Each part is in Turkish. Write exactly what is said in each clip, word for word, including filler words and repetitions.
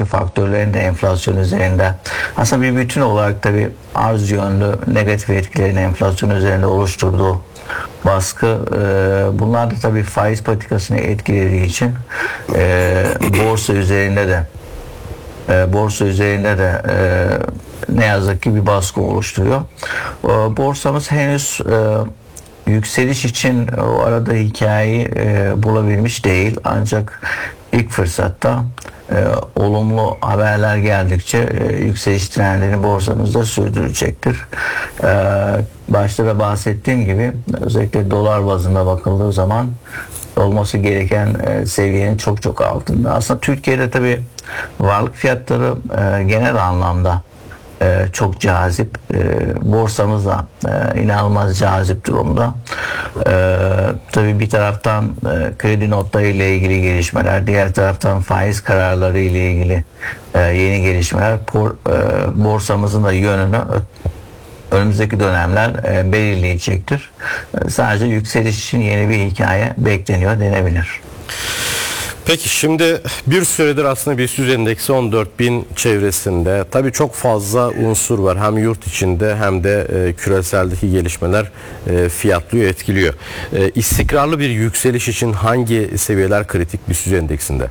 farklı faktörlerin de enflasyon üzerinde aslında bir bütün olarak tabii arz yönlü negatif etkilerin enflasyon üzerinde oluşturduğu baskı, e, bunlar da tabii faiz politikasını etkilediği için e, borsa üzerinde de e, borsa üzerinde de e, ne yazık ki bir baskı oluşturuyor. E, borsamız henüz e, yükseliş için o arada hikayeyi e, bulabilmiş değil, ancak ilk fırsatta e, olumlu haberler geldikçe e, yükseliş trendini borsamızda sürdürecektir. E, başta da bahsettiğim gibi özellikle dolar bazında bakıldığı zaman olması gereken e, seviyenin çok çok altında. Aslında Türkiye'de tabii varlık fiyatları e, genel anlamda e, çok cazip. E, borsamız da e, inanılmaz cazip durumda. E, tabii bir taraftan e, kredi notları ile ilgili gelişmeler, diğer taraftan faiz kararları ile ilgili e, yeni gelişmeler por, e, borsamızın da yönünü önümüzdeki dönemler e, belirleyecektir. E, sadece yükseliş için yeni bir hikaye bekleniyor denebilir. Peki şimdi bir süredir aslında BIST yüz endeksi on dört bin çevresinde. Tabii çok fazla unsur var. Hem yurt içinde hem de e, küreseldeki gelişmeler e, fiyatlıyor, etkiliyor. E, istikrarlı bir yükseliş için hangi seviyeler kritik BIST yüz endeksinde?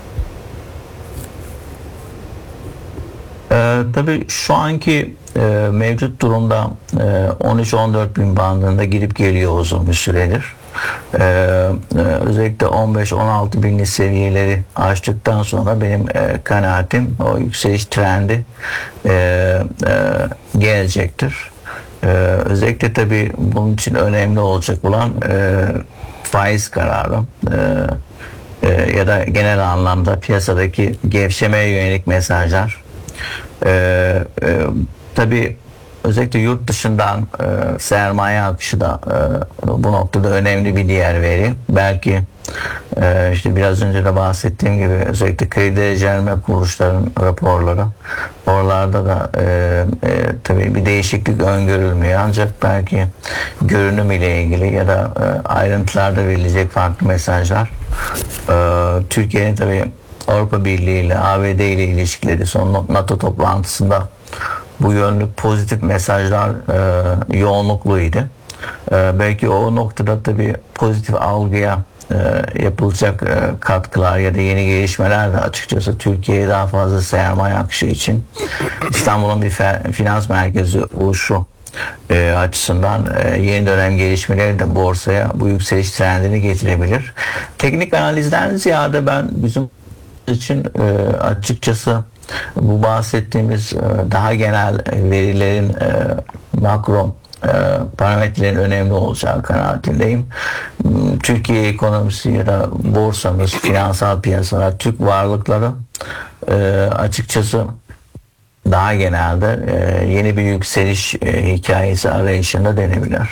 Ee, tabii şu anki e, mevcut durumda e, on üç on dört bin bandında gidip geliyor uzun bir süredir. Ee, e, özellikle on beş on altı binli seviyeleri aştıktan sonra benim e, kanaatim o yükseliş trendi e, e, gelecektir. E, özellikle tabii bunun için önemli olacak olan e, faiz kararı. E, e, ya da genel anlamda piyasadaki gevşemeye yönelik mesajlar. Ee, e, tabii özellikle yurt dışından e, sermaye akışı da e, bu noktada önemli bir diğer veri. Belki e, işte biraz önce de bahsettiğim gibi özellikle kredi derecelenme kuruluşların raporları, oralarda da e, e, tabii bir değişiklik öngörülmüyor, ancak belki görünüm ile ilgili ya da e, ayrıntılarda verilecek farklı mesajlar e, Türkiye'nin tabii Avrupa Birliği ile A B D ile ilişkileri son NATO toplantısında bu yönlü pozitif mesajlar e, yoğunlukluydu. E, belki o noktada tabii pozitif algıya e, yapılacak e, katkılar ya da yeni gelişmeler de açıkçası Türkiye'ye daha fazla sermaye akışı için İstanbul'un bir finans merkezi oluşu e, açısından e, yeni dönem gelişmeleri de borsaya bu yükseliş trendini getirebilir. Teknik analizden ziyade ben bizim için e, açıkçası bu bahsettiğimiz e, daha genel verilerin e, makro e, parametrelerin önemli olacağı kanaatindeyim. Türkiye ekonomisi ya da borsamız, finansal piyasalar, Türk varlıkları e, açıkçası daha genelde e, yeni bir yükseliş e, hikayesi arayışında denebilir.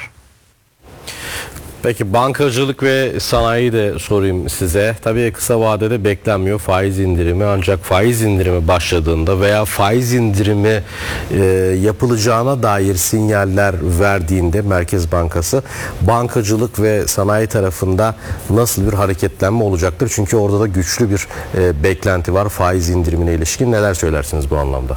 Peki bankacılık ve sanayi de sorayım size. Tabii kısa vadede beklenmiyor faiz indirimi, ancak faiz indirimi başladığında veya faiz indirimi e, yapılacağına dair sinyaller verdiğinde Merkez Bankası, bankacılık ve sanayi tarafında nasıl bir hareketlenme olacaktır? Çünkü orada da güçlü bir e, beklenti var faiz indirimine ilişkin. Neler söylersiniz bu anlamda?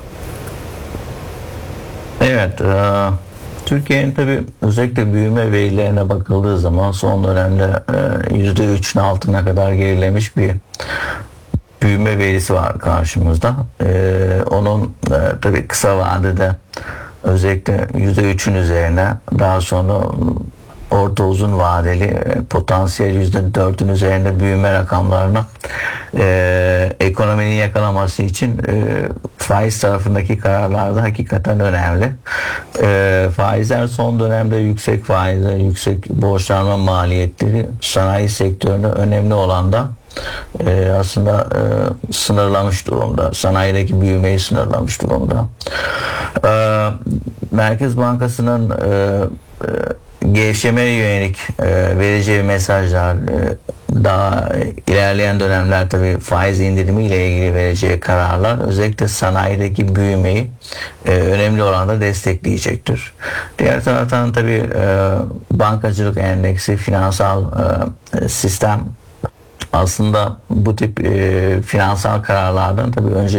Evet, e Türkiye'nin tabii özellikle büyüme verilerine bakıldığı zaman son dönemde yüzde üçün altına kadar gerilemiş bir büyüme verisi var karşımızda. E, onun e, tabii kısa vadede özellikle yüzde üçün üzerine, daha sonra orta uzun vadeli e, potansiyel yüzde dördün üzerinde büyüme rakamlarını e, ekonominin yakalaması için e, faiz tarafındaki kararlarda hakikaten önemli. E, faizler son dönemde yüksek faizler, yüksek borçlanma maliyetleri sanayi sektöründe önemli olan da e, aslında e, sınırlamış durumda. Sanayideki büyümeyi sınırlamış durumda. E, Merkez Bankası'nın e, e, gevşemeye yönelik e, vereceği mesajlar, e, daha ilerleyen dönemler tabii faiz indirimi ile ilgili vereceği kararlar özellikle sanayideki büyümeyi e, önemli oranda destekleyecektir. Diğer taraftan tabii e, bankacılık endeksi, finansal e, sistem aslında bu tip e, finansal kararlardan tabii önce